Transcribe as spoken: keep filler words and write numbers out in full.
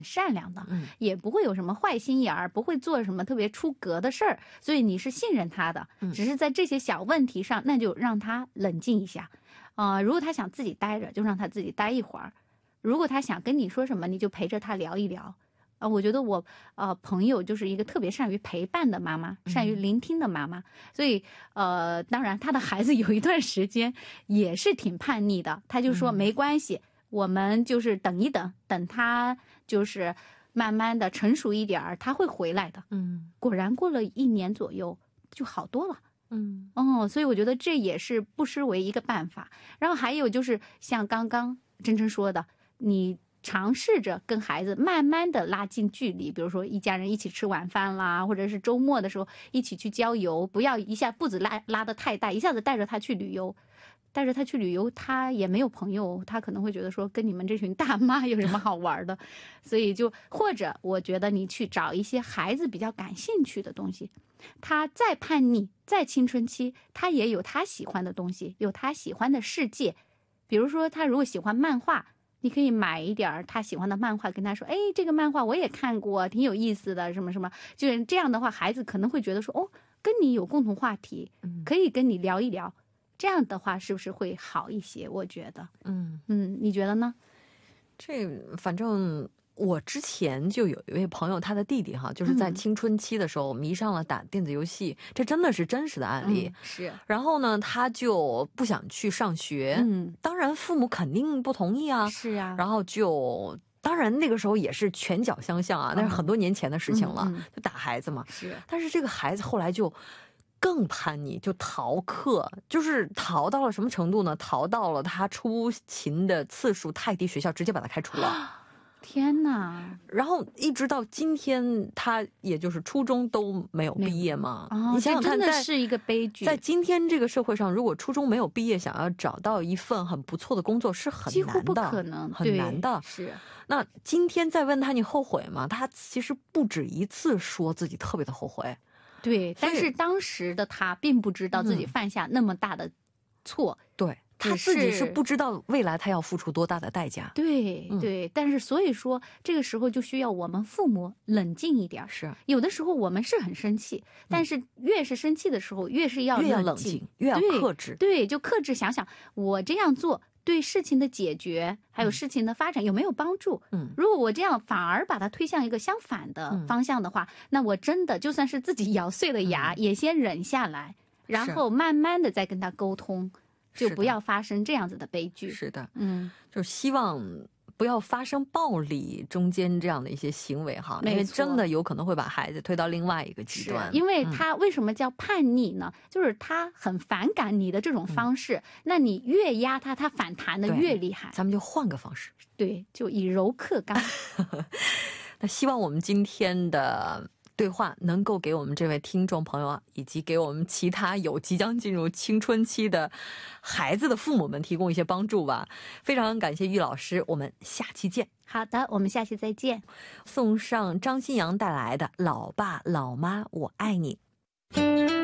善良的， 嗯也不会有什么坏心眼儿，不会做什么特别出格的事儿，所以你是信任他的。 嗯只是在这些小问题上，那就让他冷静一下。啊、如果他想自己待着，就让他自己待一会儿；如果他想跟你说什么，你就陪着他聊一聊。啊、我觉得我呃朋友就是一个特别善于陪伴的妈妈，善于聆听的妈妈。所以呃，当然他的孩子有一段时间也是挺叛逆的，他就说没关系。我们就是等一等，等他就是慢慢的成熟一点儿，他会回来的。 嗯果然过了一年左右就好多了。 嗯哦，所以我觉得这也是不失为一个办法。然后还有就是像刚刚真真说的，你尝试着跟孩子慢慢的拉近距离，比如说一家人一起吃晚饭啦，或者是周末的时候一起去郊游，不要一下步子拉拉得太大，一下子带着他去旅游。带着他去旅游，他也没有朋友，他可能会觉得说跟你们这群大妈有什么好玩的，所以就或者我觉得你去找一些孩子比较感兴趣的东西，他再叛逆，再青春期，他也有他喜欢的东西，有他喜欢的世界。比如说他如果喜欢漫画，你可以买一点他喜欢的漫画，跟他说，哎，这个漫画我也看过，挺有意思的，什么什么，就是这样的话，孩子可能会觉得说，哦，跟你有共同话题，可以跟你聊一聊。这样的话是不是会好一些？我觉得， 嗯， 嗯，你觉得呢？ 这反正我之前就有一位朋友，他的弟弟哈，就是在青春期的时候迷上了打电子游戏，这真的是真实的案例。 嗯、是。 然后呢，他就不想去上学， 嗯， 当然父母肯定不同意啊。 是啊。 然后就。当然那个时候也是拳脚相向啊，那是很多年前的事情了， 嗯嗯、 就打孩子嘛。 是。 但是这个孩子后来就更叛逆，就逃课，就是逃到了什么程度呢？逃到了他出勤的次数太低，学校直接把他开除了。 天哪！ 然后一直到今天，他也就是初中都没有毕业嘛。 哦、 你想想看， 真的是一个悲剧。 在今天这个社会上，如果初中没有毕业，想要找到一份很不错的工作是很难的， 几乎不可能， 很难的。 是。 那今天再问他你后悔吗？他其实不止一次说自己特别的后悔。 对，但是当时的他并不知道自己犯下那么大的错。 嗯、对。他自己是不知道未来他要付出多大的代价。 对对、嗯，但是所以说这个时候就需要我们父母冷静一点。 是， 有的时候我们是很生气，但是越是生气的时候，越是要越要冷静，越要克制。 对，对就克制，想想我这样做对事情的解决还有事情的发展有没有帮助。 嗯， 如果我这样反而把它推向一个相反的方向的话，嗯、那我真的就算是自己咬碎了牙、嗯、也先忍下来，然后慢慢的再跟他沟通。就不要发生这样子的悲剧。 是的， 嗯， 就希望不要发生暴力中间这样的一些行为哈，因为真的有可能会把孩子推到另外一个极端。 因为他为什么叫叛逆呢？嗯、就是他很反感你的这种方式，嗯、那你越压他，他反弹的越厉害。 咱们就换个方式， 对，就以柔克刚。 那希望我们今天的对话能够给我们这位听众朋友啊，以及给我们其他有即将进入青春期的孩子的父母们提供一些帮助吧。非常感谢玉老师，我们下期见。 好的，我们下期再见。 送上张新阳带来的《老爸老妈我爱你》。